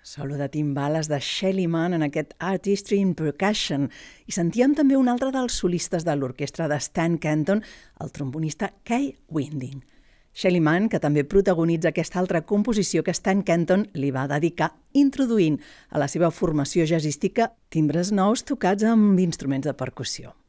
Solo de timbales de Shelly Manne en aquest Artistry in Percussion. I sentíem també un altre dels solistes de l'orquestra de Stan Kenton, el trombonista Kai Winding. Shelly Manne, que també protagonitza aquesta altra composició que Stan Kenton li va dedicar, introduint a la seva formació jazzística timbres nous tocats amb instruments de percussió.